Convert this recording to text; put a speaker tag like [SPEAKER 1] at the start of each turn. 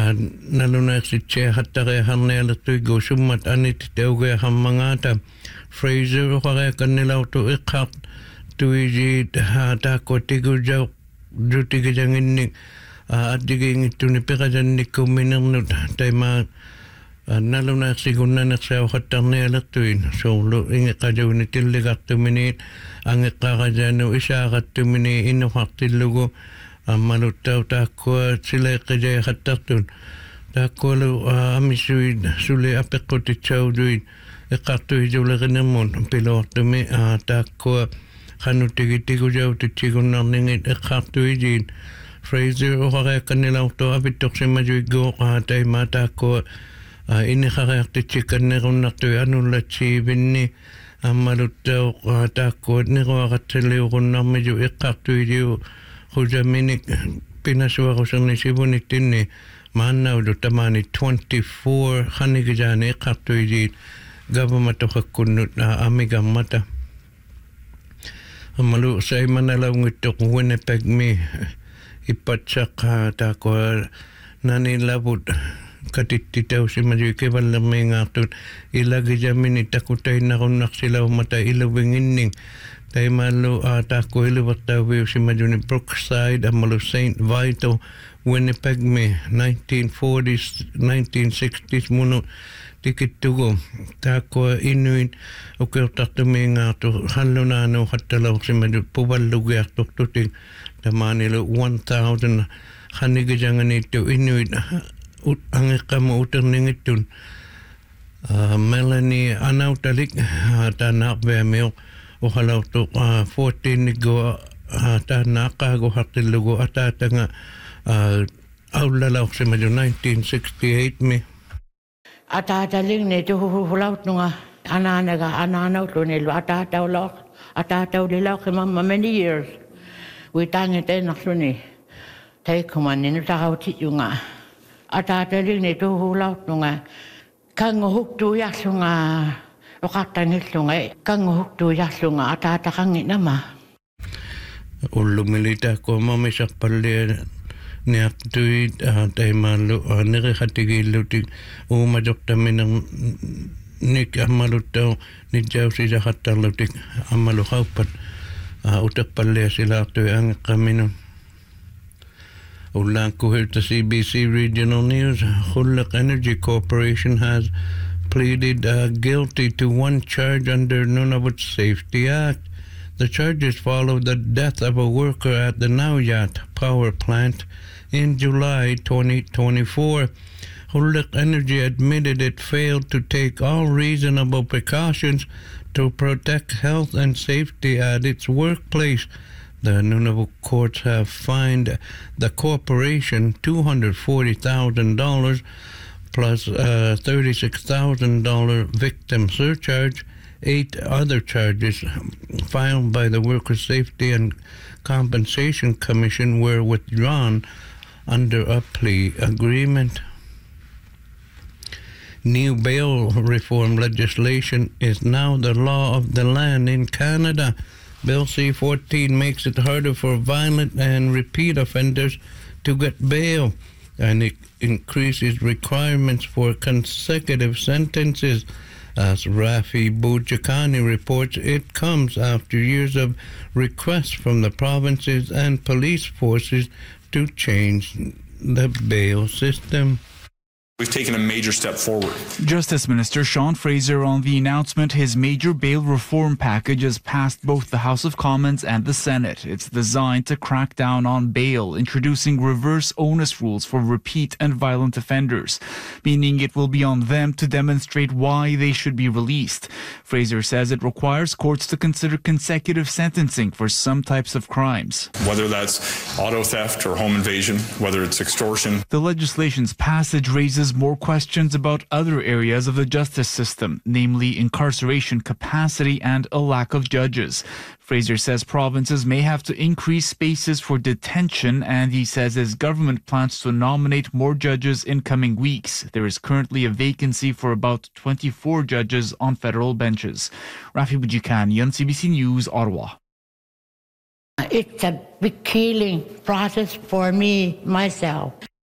[SPEAKER 1] nalunaqsitsia hattareharnialertuigu summat anit teugeahammangata Fraser uqareakannilautu iqqaq tuiji taakko tigujau jutigijanginnik addigiingittuni piqajannikkumminernut taima nalunaqsigunnanaqsauqattarnialertuin soulu ingeqajuni tilligartumini angeqqaqajanu isaaqattumini innuqartillugu ammaluttau taakkua sileeqqijayaqattartun taakkualu amisuid suli apeqqutitsauduit eqqartuisuleqinermun piloortumi taakkua qanutigitigujautitsigunnerlingit eqqartuijiin Fraser uqareakkannilaurtu apittorsimmajuigguuq taima taakkua inniqareartitsikkannerunnartui anullatsiivinni ammaluttau taakkuat niruaqatsaliuqunnarmiju eqqartuijiu Hujaminik pinasuaruserni sivunittinni maannaudu tamani 24 hanigijani eqqartuijiit gavamatoqakkunnut amigammata amalu saimanalaungittoq Winnipeg-mi ippatsaq taakua nanilavut katittitausimaju kevallermiingaartut ilagijamini takutainnarunnarsilaumata iluvinginning Taimalu taakku iluvertauviusimajuni Brookside amalu St. Vital Winnipeg-mi 1940s 1960s munu tikittugu taakkua inuit ukeurtartumiingaartu hallunaanu hattalausimaju puvallugiartortutik tamaanilu 1000 hanigijanganittu inuit angeqqamu uterningittun Melanie anautalik taanaarveamiuq uhalautu 14 nigo taanaaqaagu hartillugu ataatanga aullalauqsimaju 1968 mi
[SPEAKER 2] Ataatalingne tuhuhulautnunga anaanautlunilu ataataulilauqimam many years uitangitenarluni taikumaninu taqautiyunga ataatalingne tuhuhulautnunga kanguhuktuuyarlunga Oqartangillunga kanguhuktuuyarlunga ataataqanginama
[SPEAKER 1] ullumilita komamisarpallia niartuit taimallu nerihatigillutik uumajortaminer nik ammaluttau nitjausisahattarlutik ammaluqauppat uteppalliasilaartui angeqqaminun ullaankuhilta CBC Regional News Khulleq Energy Corporation has pleaded guilty to one charge under Nunavut Safety Act. The charges follow the death of a worker at the Nauyat power plant in July 2024. Khulleq Energy admitted it failed to take all reasonable precautions to protect health and safety at its workplace. The Nunavut courts have fined the corporation $240,000 plus $36,000 victim surcharge, 8 other charges filed by the Workers' Safety and Compensation Commission were withdrawn under a plea agreement. New bail reform legislation is now the law of the land in Canada. Bill C-14 makes it harder for violent and repeat offenders to get bail, and it increases requirements for consecutive sentences. As Rafi Bouchakani reports, it comes after years of requests from the provinces and police forces to change the bail system.
[SPEAKER 3] We've taken a major step forward.
[SPEAKER 4] Justice Minister Sean Fraser on the announcement his major bail reform package has passed both the House of Commons and the Senate. It's designed to crack down on bail, introducing reverse onus rules for repeat and violent offenders, meaning it will be on them to demonstrate why they should be released. Fraser says it requires courts to consider consecutive sentencing for some types of crimes.
[SPEAKER 3] Whether that's auto theft or home invasion, whether it's extortion.
[SPEAKER 4] The legislation's passage raises more questions about other areas of the justice system, namely incarceration capacity and a lack of judges. Fraser says provinces may have to increase spaces for detention, and he says his government plans to nominate more judges in coming weeks. There is currently a vacancy for about 24 judges on federal benches. Rafi Bujikanian, CBC News, Ottawa.
[SPEAKER 2] It's a big healing process for me, myself.